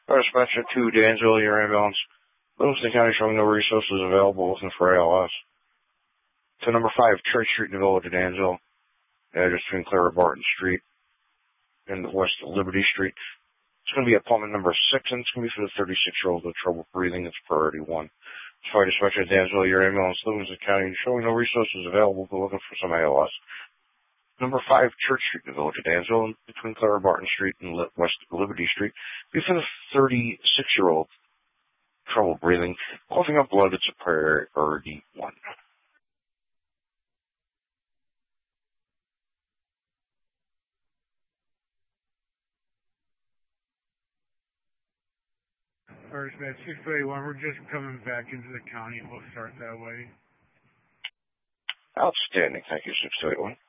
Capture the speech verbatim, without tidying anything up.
Our dispatcher to Dansville, your ambulance. Livingston County showing no resources available looking for A L S. To number five, Church Street in the village of Dansville. Address between Clara Barton Street and West Liberty Street. It's going to be appointment number six, and it's going to be for the thirty-six-year-old with trouble breathing. It's priority one. Fire dispatcher at Dansville, your ambulance, Livingston County, showing no resources available, but looking for some A L S. Number five, Church Street in the village of Dansville, between Clara Barton Street and West Liberty Street. Be for the thirty-six-year-old, trouble breathing, coughing up blood. It's a priority one. First, at six eighty-one, we're just coming back into the county. We'll start that way. Outstanding. Thank you, six two eight one.